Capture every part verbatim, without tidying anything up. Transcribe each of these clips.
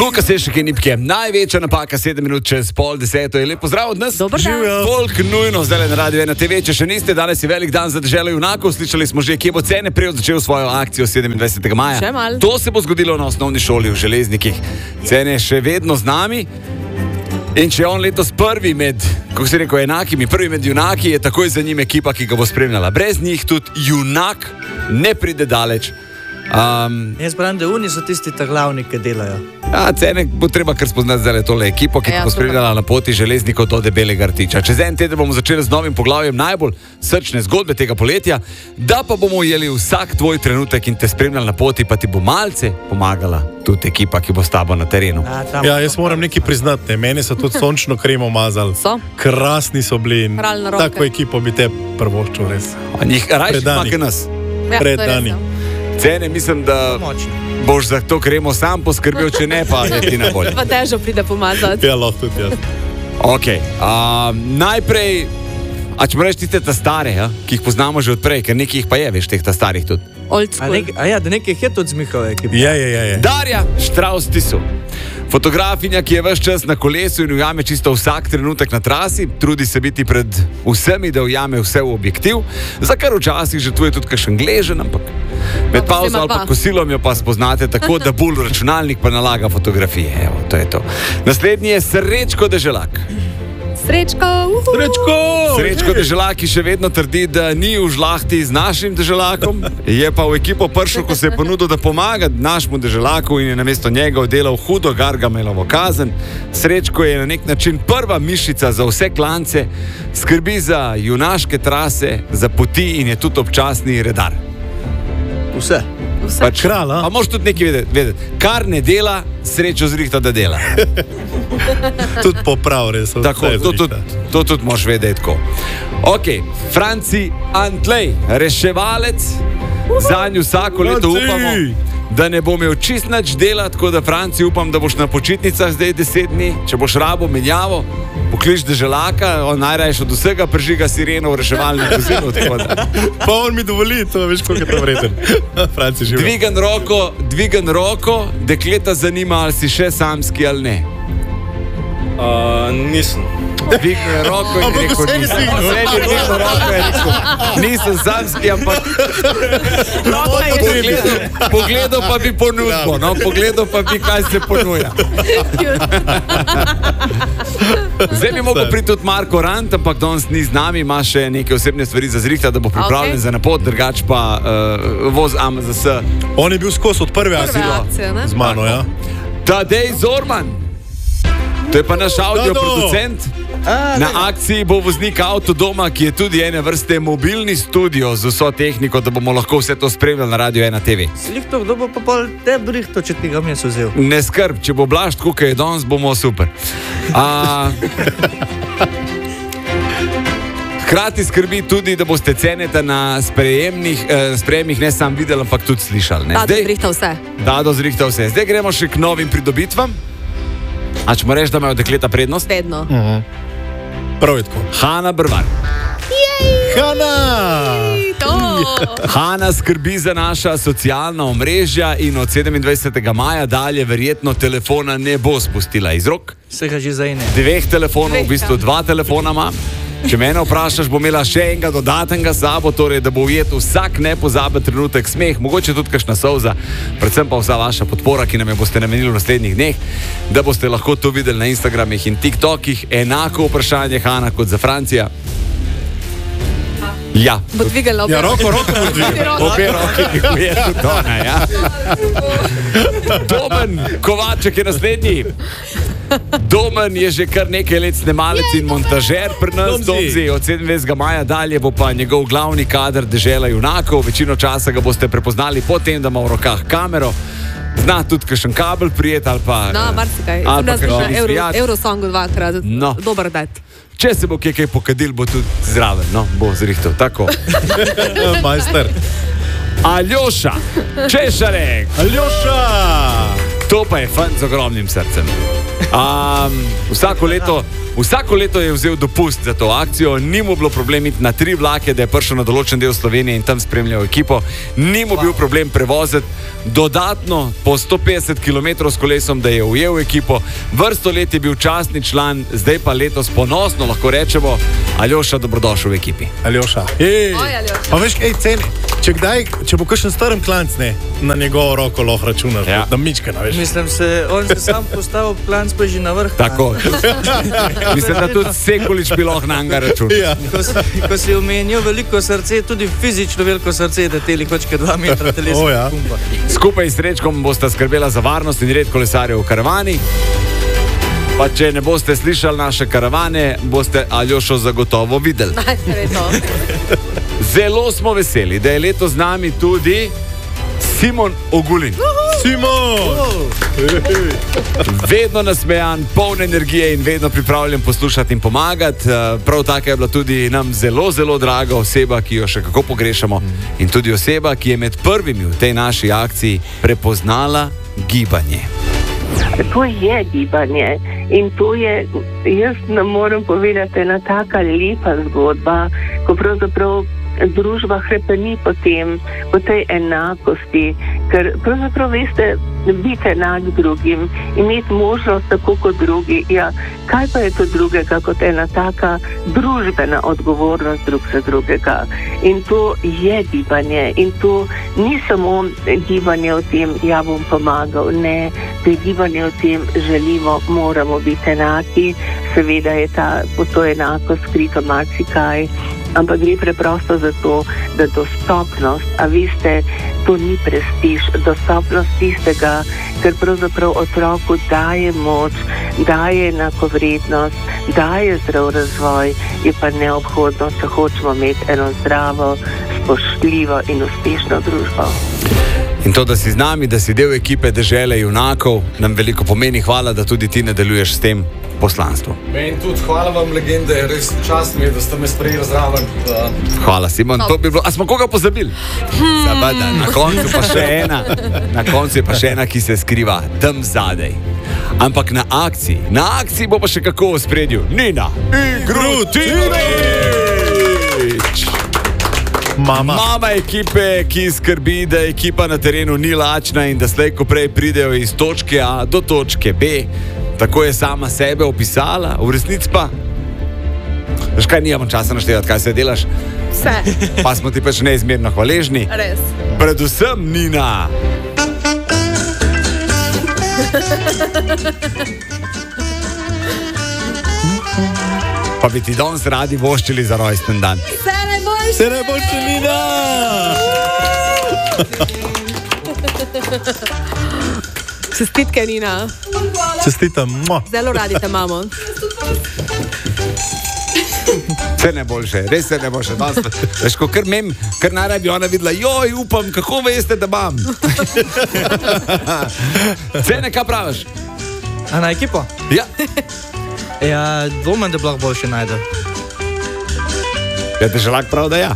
Luka Sešek in Nipke, največja napaka, sedem minut čez pol deseto. Je lepo zdrav od nas. Dober dan. Folk nujno zdaj na Radio ena te ve, če še niste, danes je velik dan za deželo junakov. Slišali smo že, kje bo Cene prej začel svojo akcijo sedemindvajsetega maja. Še malo. To se bo zgodilo na osnovni šoli v Železnikih. Cene je še vedno z nami. In če je on letos prvi med, kako se rekel, enakimi, prvi med junaki, je takoj za njim ekipa, ki ga bo spremljala. Brez njih tudi junak ne pride daleč. Um, Jaz pravim, da oni so tisti ta glavni, ki delajo. Ja, Cene bo treba kar spoznati zdaj tole ekipo, ki Ja, bo spremljala na poti Železnikov do Debelega rtiča. Čez en teden bomo začeli z novim poglavjem najbolj srčne zgodbe tega poletja, da pa bomo ujeli vsak tvoj trenutek in te spremljali na poti, pa ti bo malce pomagala tudi ekipa, ki bo s tabo na terenu. A, tam, Ja, jaz moram nekaj priznati, ne. Meni so tudi sončno kremo mazali. So? Krasni so bili in Kralj na roke. tako ekipo bi te prvoščil res. A njih rajši Predani. pa nas. Ja, to je Predani. res, ja. Cene, mislim, da močno. boš za to kremo sam poskrbel, če ne, pa je ti na voljo. Pa težo pride pomazati. Ja, lahko tudi jaz. Ok, um, najprej, a če moraš tiste ta stare, ja, ki jih poznamo že odprej, ker nekaj jih pa je, veš, teh ta starih tudi. Old A, school. nek, a ja, da nekaj je tudi z Mihove ekipe. Je, je, je, je. Darja Štraus Tisu. Fotografinja, ki je ves čas na kolesu in ujame čisto vsak trenutek na trasi, trudi se biti pred vsemi, da ujame vse v objektiv, za kar včasih žrtvuje tudi kakšen gležen, ampak med No, pauzo vzema ali pa dva. kosilom jo pa spoznate tako, da bolj računalnik pa nalaga fotografije. Evo, to je to. Naslednji je Srečko Deželak. Srečko. uhu. Srečko! Srečko Deželak, ki še vedno trdi, da ni v žlahti z našim Deželakom, je pa v ekipo prišel, ko se je ponudil, da pomaga našemu Deželaku in je namesto njega oddelal hudo Gargamelovo kazen. Srečko je na nek način prva mišica za vse klance, skrbi za junaške trase, za poti in je tudi občasni redar. Vse. Vse. Pač, Kralj, a? a moraš tudi nekaj vedeti, vedeti. Kar ne dela, Srečo zrihta, da dela. Tudi poprav res. Tako, vse to, to, zrihta. to tudi moš vedeti. Tako. Ok, Franci Antlej, reševalec, za njo vsako leto Franci! upamo, da ne bo imel čist nič dela, tako da Franci upam, da boš na počitnicah zdaj deset dni, če boš rabo menjavo, poklič Deželaka, on najraješ od vsega prižiga sireno v reševalnem vozilu. tako da. Pa on mi dovoli, to veš, koliko je to vreden. Franci živi. Dvigan roko, dvigan roko, dekleta zanima, ali si še samski ali ne. Uh, nisem. Dvigne roko in Ampak rekel, vse je nisem. dvignil. Vse je dvignil roko in rekel, nisem samski, ampak pogledal, pogledal pa bi ponudbo, no, pogledal pa bi, kaj se ponuja. Zdaj bi mogel priti tudi Marko Rant, ampak danes ni z nami, ima še neke osebne stvari za zrihta, da bo pripravljen Ok. za napot, drugač pa uh, voz A M Z S. On je bil skozi od prve Prve akcije akcije, ne? z mano, ja. Tadej Zorman, to je pa naš audio Tado! producent. Na akciji bo voznik Avtodoma, ki je tudi ene vrste mobilni studio z vso tehniko, da bomo lahko vse to spremljali na Radio ena te ve. Slihto, kdo bo pa pol te brihto, če ti ga mi jaz vzel. Ne skrb, če bo blaž tako, kot je danes, bomo super. A, hkrati skrbi tudi, da boste Ceneta na sprejemnih, eh, sprejemih ne samo videli, ampak tudi slišali. Ne? Da, Zdaj, zrihta vse. da, do zrihta vse. Zdaj gremo še k novim pridobitvam. A če mu reči, da imajo dekleta prednost? Vedno. Prav je tako. Hanna Brvar. Hanna! To. Hanna skrbi za naša socialna omrežja in od sedemindvajsetega maja dalje verjetno telefona ne bo spustila iz rok. Se ga že zdaj ne. Dveh telefonov, v Dveh, bistvu ja. dva telefona ima. Če mene vprašaš, bo imela še enega dodatnega sabo, torej da bo ujet vsak nepozaben trenutek, smeh, mogoče tudi kakšna solza, predvsem pa vsa vaša podpora, ki nam jo boste namenili v naslednjih dneh, da boste lahko to videli na Instagramih in TikTokih. Enako vprašanje, Hanna, kot za Francija. Ja, Bo dvigala obe. Ja, roko, roko bo dvignil. obe roki, ki je tudi ona, ja. Domen Kovaček je naslednji. Domen je že kar nekaj let snemalec in montažer pri nas, Domzi. Domzi. Od sedemindvajsetega maja dalje bo pa njegov glavni kader Dežela junakov. Večino časa ga boste prepoznali po tem, da ima v rokah kamero. Zna tudi kakšen kabel prijeti ali pa... No, marsikaj. ali pa Sem jaz kakšen na Euro, izvijač. Eurosongu dvakrat. No. Dober dat. Če se bo kje kaj pokadil, bo tudi zraven. No, bo zrihtel. Tako. Majster. Aljoša Češarek. Aljoša! To pa je fant z ogromnim srcem. Um, vsako, leto, vsako leto je vzel dopust za to akcijo, ni mu bilo problem iti na tri vlake, da je prišel na določen del Slovenije in tam spremljal ekipo. Ni mu bil problem prevoziti dodatno po sto petdeset kilometrov s kolesom, da je ujel ekipo. Vrsto let je bil častni član, zdaj pa letos ponosno lahko rečemo: Aljoša, dobrodošel v ekipi. Aljoša. Ej, Oj, Aljoša. pa veš, ej, ceni, če, kdaj, če bo kakšen starem klanc, ne, na njegovo roko lahko računaš, Ja. da mička, ne veš. Mislim, se, on se sam postavil klanc pa že na vrh. Tako. Mislim, da tudi Sekulič bi lahko na njega računal. Ja. Ko si, ko si omenil veliko srce, tudi fizično veliko srce, da teli kočke dva metra telesa. O, ja. pumpa. Skupaj s Srečkom bosta skrbela za varnost in red kolesarjev v karavani. Pa če ne boste slišali naše karavane, boste Aljošo zagotovo videli. Najprej to. Zelo smo veseli, da je letos z nami tudi Simon Ogulin. Simon! Vedno nasmejan, poln energije in vedno pripravljen poslušati in pomagati. Eh, Prav tako je bila tudi nam zelo, zelo draga oseba, ki jo še kako pogrešamo. In tudi oseba, ki je med prvimi v tej naši akciji prepoznala gibanje. To je gibanje in to je, jaz ne morem povedati, ena taka lepa zgodba, ko pravzaprav družba hrepeni po tem, po tej enakosti, ker pravzaprav veste, biti enak drugim, imeti možnost tako kot drugi, ja, kaj pa je to drugega kot ena taka družbena odgovornost drug za drugega. In to je gibanje in to ni samo gibanje o tem, ja bom pomagal, ne, to je gibanje o tem, želimo, moramo biti enaki, seveda je ta, po to enako skrito marsikaj, ampak gre preprosto za to, da dostopnost, a veste, to ni prestiž, dostopnost tistega, ker pravzaprav otroku daje moč, daje enakovrednost, daje zdrav razvoj, je pa neobhodno, če hočemo imeti eno zdravo, spoštljivo in uspešno družbo. In to, da si z nami, da si del ekipe Dežele junakov, nam veliko pomeni. Hvala, da tudi ti nadaljuješ s tem poslanstvom. Meni tudi hvala vam, legende, res čast mi je, da ste me sprejeli zraven. Uh, Hvala, Simon. To bi bilo. A smo koga pozabili? Zabada. Na koncu pa še ena. Na koncu je pa še ena, ki se skriva tam zadaj. Ampak na akciji, na akciji bo pa še kako v spredju. Nina Igrutinović. Mama. Mama ekipe, ki skrbi, da ekipa na terenu ni lačna in da slej ko prej pridejo iz točke A do točke B. Tako je sama sebe opisala, v resnici pa. Veš kaj, nimam časa naštevati, kaj se delaš, Vse. pa smo ti pač neizmerno hvaležni. Res. Predvsem Nina. Pa bi ti danes radi voščili za rojsten dan. Vse najboljše. Se ne boš Nina! Čestitke, Nina. Čestitam. Mo. Zelo radi te imamo. Vse najboljše, res se ne bo še danes. Veš, ko kar mem, kar naj bi ona videla, joj, upam, kako veste, da imam. Cene, kaj praviš? A na ekipo? Ja, Ja, dvomem, da bi lahko boljše najdel. ja te želak prav, da ja.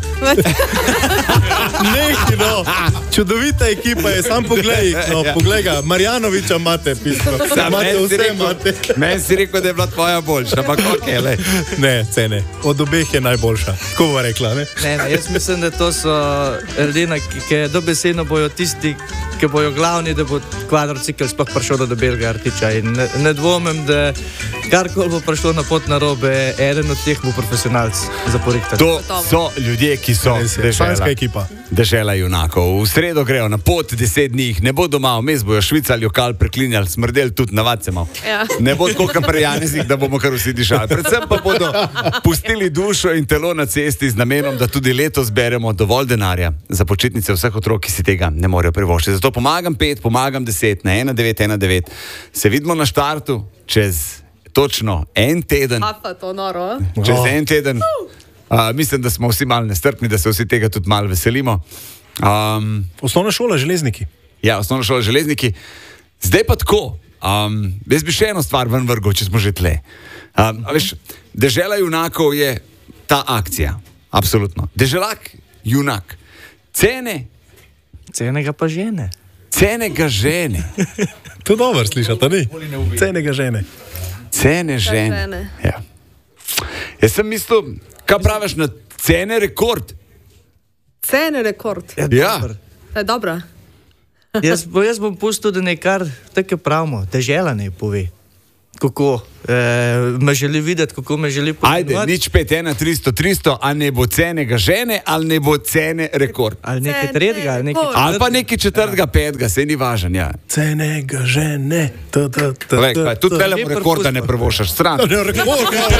Neki, no. Čudovita ekipa je, sam poglej, no, poglej ga, Marjanoviča imate pismo. Imate Meni si vse, rekel- imate. Meni si rekel, da je bila tvoja boljša, ampak ok, le. Ne, cene, od obeh je najboljša. Tako bo rekla, ne? Ne, ne, jaz mislim, da to so ljudje, ki dobesedno bojo tisti, ki bojo glavni, da bo kvadrocikl sploh prišel do belega rtiča. In ne, ne dvomim, da karkoli bo prišlo na pot narobe, eden od teh bo profesionalc za porihtati. To so ljudje, ki so Res je, dežela. španska ekipa. Dežela junakov. V sredo grejo na pot, deset dni jih ne bo doma, vmes bojo švicali, lokal preklinjali, smrdeli tudi navadce malo. Ja. Ne bo tako, kot pri Janezih, da bomo kar vsi dišali. Predvsem pa bodo pustili dušo in telo na cesti z namenom, da tudi letos zberemo dovolj denarja za počitnice vseh otrok, ki si tega ne morejo privoščiti. Zato pomagam pet, pomagam deset na ena devet ena devet. Se vidimo na štartu čez točno en teden. A pa to noro. Čez en teden. Uh, mislim, da smo vsi malo nestrpni, da se vsi tega tudi malo veselimo. Um, Osnovna šola, železniki. ja, osnovna šola železniki. Zdaj pa tako. Um, jaz bi še eno stvar ven vrgel, če smo že tle. Um, a veš, Dežela junakov je ta akcija. Absolutno. Deželak, junak. Cene, Cene ga pa žene. cene ga žene. To dobro slišati, ni? Cenega žene. Cene žene. žene. Ja. Jaz sem mislil, kaj praviš na cene rekord? Cene rekord. Ja. dobro. To je dobro. Jaz, bo, jaz bom pustil, da nekaj tako pravimo, težela ne pove. Kako e, me želi videti, kako me želi Ajde, povedati. nič pet, ena, tristo, tristo, a ne bo cenega žene, ali ne bo cene rekord. Ali nekaj Cene tretjega, ali nekaj rekord. Ali pa neki četrtega, petega, se ni važen. Ja. Cenega žene. Ta, ta, ta, Lej, ta, kaj, tudi ta. velemu rekorda ne prvošaš stran. Ne, rekord, ja.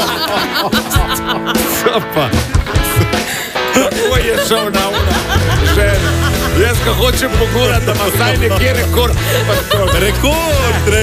Pa. Kako je šel na ura? Žena. Jaz ga hočem pogurati, da ima vsaj nekje rekord. Rekord, rekord.